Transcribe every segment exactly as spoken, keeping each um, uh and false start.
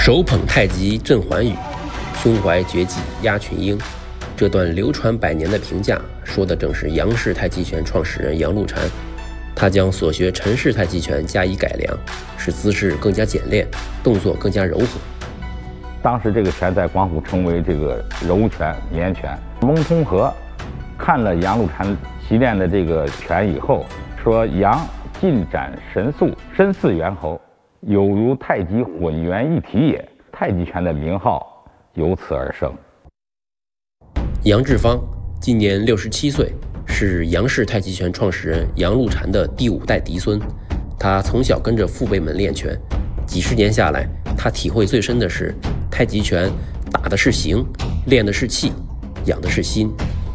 手捧太极震寰宇，胸怀绝技压群英。这段流传百年的评价，说的正是杨氏太极拳创始人杨露禅。他将所学陈氏太极拳加以改良，使姿势更加简练，动作更加柔和。 当时这个拳在广府称为这个柔拳、绵拳。翁同龢看了杨露禅习练的这个拳以后，说杨尽展神速，身似猿猴，有如太极混元一体也。太极拳的名号由此而生。 杨志芳今年六十七岁，是杨氏太极拳创始人杨露禅的第五代嫡孙。他从小跟着父辈们练拳，几十年下来，他体会最深的是太极拳打的是形，练的是气，养的是心。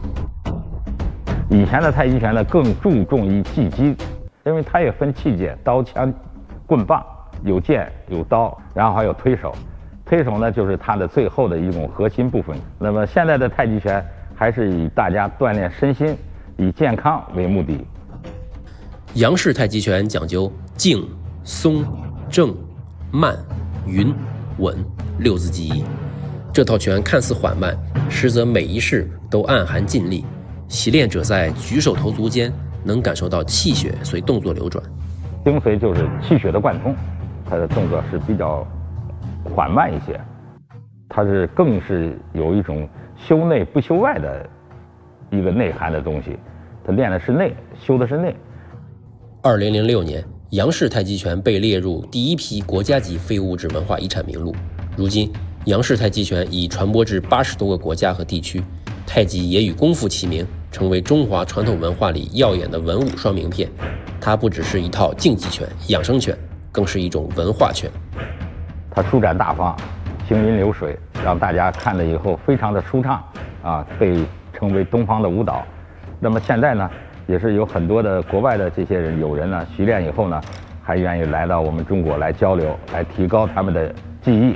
以前的太极拳呢，更注重于技击，因为它也分器械，刀、枪、棍、棒，有剑有刀，然后还有推手。推手呢，就是它的最后的一种核心部分。那么现在的太极拳还是以大家锻炼身心，以健康为目的。 杨氏太极拳讲究静、松、正、慢、匀、稳六字记忆。这套拳看似缓慢，实则每一式都暗含劲力。习练者在举手投足间能感受到气血随动作流转。 精髓就是气血的贯通，它的动作是比较缓慢一些，它是更是有一种修内不修外的一个内涵的东西，它练的是内，修的是内。 二零零六年，杨氏太极拳被列入第一批国家级非物质文化遗产名录。如今，杨氏太极拳已传播至八十多个国家和地区，太极也与功夫齐名，成为中华传统文化里耀眼的文武双名片。它不只是一套竞技拳、养生拳，更是一种文化拳。 它舒展大方，行云流水，让大家看了以后非常的舒畅啊，被称为东方的舞蹈。那么现在呢，也是有很多的国外的这些人友人呢，习练以后呢，还愿意来到我们中国来交流，来提高他们的技艺。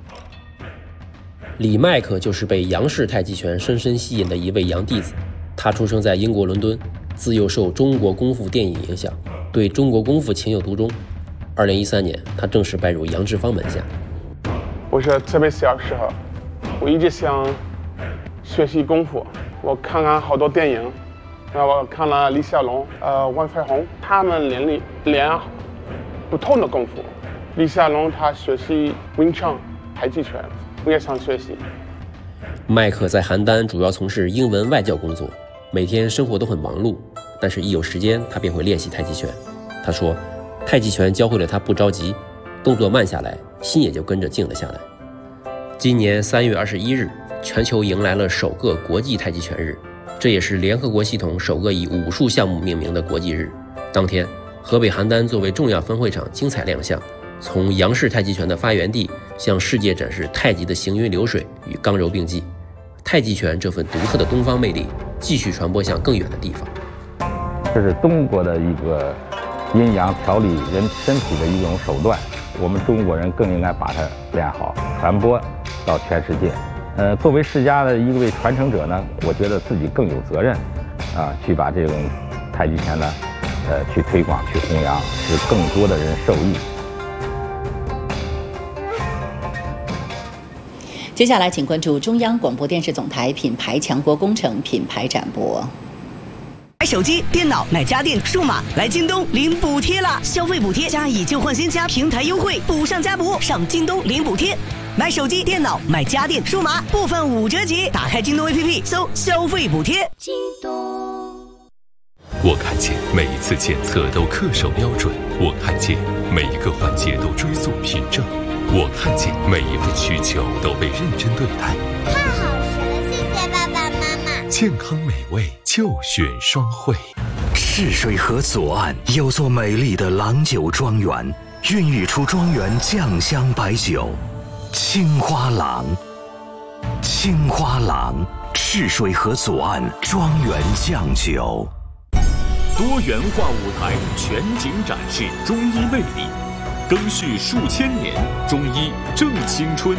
李麦克就是被杨氏太极拳深深吸引的一位杨弟子。他出生在英国伦敦，自幼受中国功夫电影影响，对中国功夫情有独钟。二零一三年，他正式拜入杨志芳门下。 我是特别小时候，我一直想学习功夫。我看看好多电影，然后我看了李小龙、呃王飞鸿，他们练练练不同的功夫。李小龙他学习Wing Chun太极拳，我也想学习。 麦克在邯郸主要从事英文外教工作，每天生活都很忙碌，但是一有时间他便会练习太极拳。他说，太极拳教会了他不着急，动作慢下来，心也就跟着静了下来。今年三月二十一日，全球迎来了首个国际太极拳日，这也是联合国系统首个以武术项目命名的国际日。当天，河北邯郸作为重要分会场精彩亮相，从杨氏太极拳的发源地向世界展示太极的行云流水与刚柔并济。太极拳这份独特的东方魅力继续传播向更远的地方。 这是中国的一个阴阳调理人身体的一种手段，我们中国人更应该把它练好，传播到全世界。呃，作为世家的一位传承者呢，我觉得自己更有责任啊，去把这种太极拳呢，呃，去推广、去弘扬，使更多的人受益。 接下来，请关注中央广播电视总台品牌强国工程品牌展播。 买手机、电脑、买家电、数码，来京东领补贴啦！消费补贴加以旧换新加平台优惠，补上加补，上京东领补贴。买手机、电脑、买家电、数码，部分五折起。打开京东 A P P， 搜消费补贴。京东。 我看见每一次检测都恪守标准，我看见每一个环节都追溯凭证，我看见每一份需求都被认真对待。 太好吃了，谢谢爸爸妈妈。 健康美味就选双汇。 赤水河左岸有座美丽的郎酒庄园，孕育出庄园酱香白酒。青花郎，青花郎，赤水河左岸庄园酱酒。 多元化舞台全景展示中医魅力，更续数千年，中医正青春。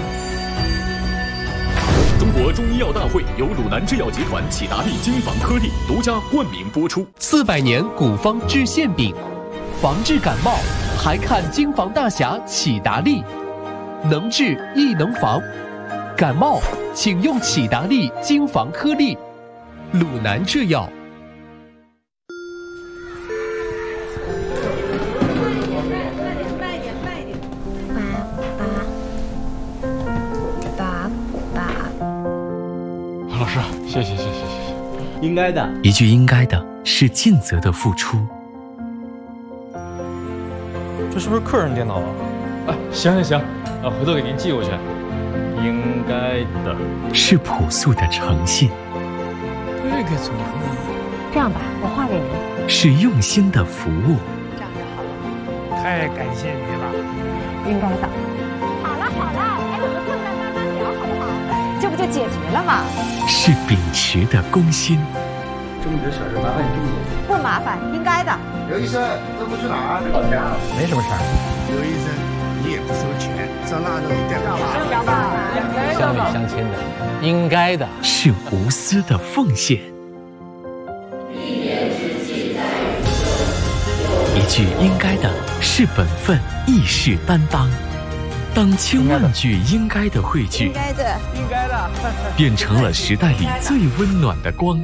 中国中医药大会由鲁南制药集团启达利金防颗粒独家冠名播出。 四百年古方治馅饼，防治感冒还看金防大侠启达利。 能治亦能防。感冒请用启达利精防颗粒，鲁南制药。 老师，谢谢谢谢谢谢。 应该的， 一句应该的是尽责的付出。 这是不是客人电脑啊？啊，行行行，啊，回头给您寄过去。应该的是朴素的诚信。 这个怎么呢？ 这样吧，我画给您。 是用心的服务。 这样就好了。 太感谢你了。 应该的。好了好了，哎，我们困难慢慢聊好不好？这不就解决了吗？ 是秉持的公心。 这么点小事，麻烦你这么做。 不麻烦，应该的。 刘医生，这不去哪儿？老家。 没什么事儿。 刘医生，你也不收钱，上那弄一点吧。 乡里乡亲的，应该的。 是无私的奉献。一句应该的是本分，亦是担当。当千万句应该的汇聚， 应该的， 应该的， 变成了时代里最温暖的光。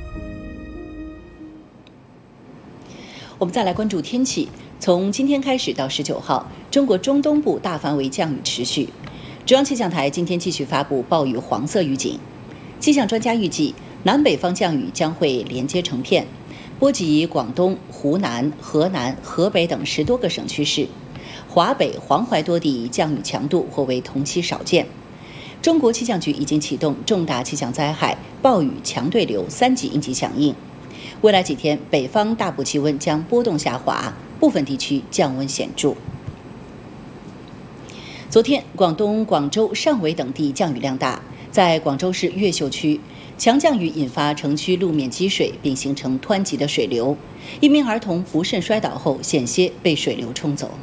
我们再来关注天气。从今天开始到十九号，中国中东部大范围降雨持续。中央气象台今天继续发布暴雨黄色预警。气象专家预计，南北方降雨将会连接成片，波及广东、湖南、河南、河北等十多个省区市。华北、黄淮多地降雨强度或为同期少见。中国气象局已经启动重大气象灾害暴雨强对流三级应急响应。未来几天，北方大部气温将波动下滑，部分地区降温显著。昨天，广东广州、汕尾等地降雨量大，在广州市越秀区，强降雨引发城区路面积水，并形成湍急的水流。一名儿童不慎摔倒后，险些被水流冲走。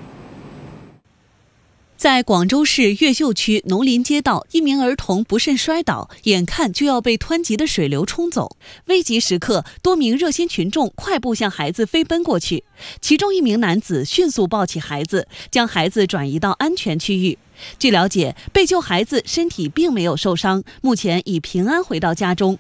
在广州市越秀区农林街道，一名儿童不慎摔倒，眼看就要被湍急的水流冲走。危急时刻，多名热心群众快步向孩子飞奔过去，其中一名男子迅速抱起孩子，将孩子转移到安全区域。据了解，被救孩子身体并没有受伤，目前已平安回到家中。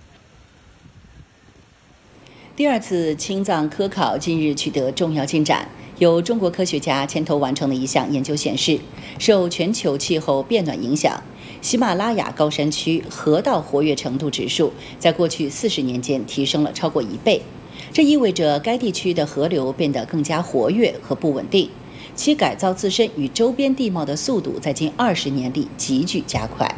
第二次青藏科考近日取得重要进展。由中国科学家牵头完成的一项研究显示，受全球气候变暖影响，喜马拉雅高山区河道活跃程度指数在过去四十年间提升了超过一倍。这意味着该地区的河流变得更加活跃和不稳定，其改造自身与周边地貌的速度在近二十年里急剧加快。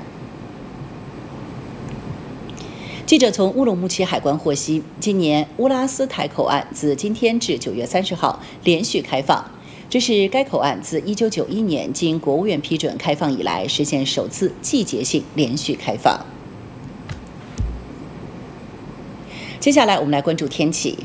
记者从乌鲁木齐海关获悉，今年乌拉斯台口岸自今天至九月三十号连续开放，这是该口岸自一九九一年经国务院批准开放以来实现首次季节性连续开放。接下来我们来关注天气。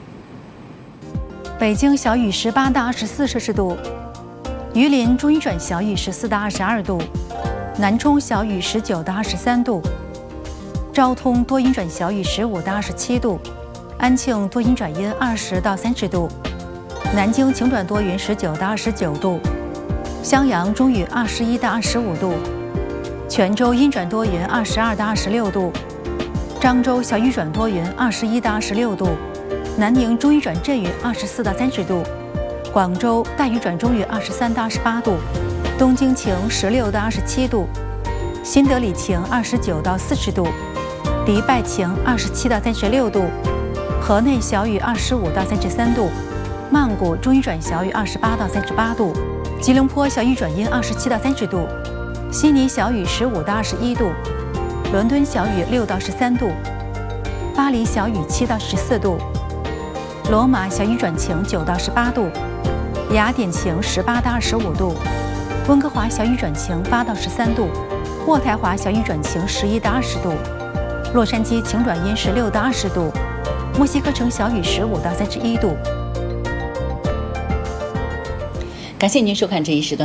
北京小雨十八到二十四摄氏度，榆林中阴转小雨十四到二十二度，南充小雨十九到二十三度。昭通多云转小雨十五到二十七度，安庆多云转阴二十到三十度，南京晴转多云十九到二十九度，襄阳中雨二十一到二十五度，泉州阴转多云二十二到二十六度，漳州小雨转多云二十一到二十六度，南宁中雨转阵雨二十四到三十度，广州大雨转中雨二十三到二十八度，东京晴十六到二十七度，新德里晴二十九到四十度。迪拜晴二十七到三十六度，河内小雨二十五到三十三度，曼谷中雨转小雨二十八到三十八度，吉隆坡小雨转阴二十七到三十度，悉尼小雨十五到二十一度，伦敦小雨六到十三度，巴黎小雨七到十四度，罗马小雨转晴九到十八度，雅典晴十八到二十五度，温哥华小雨转晴八到十三度，渥太华小雨转晴十一到二十度。洛杉矶晴转阴十六到二十度，墨西哥城小雨十五到三十一度。 感谢您收看这一时段。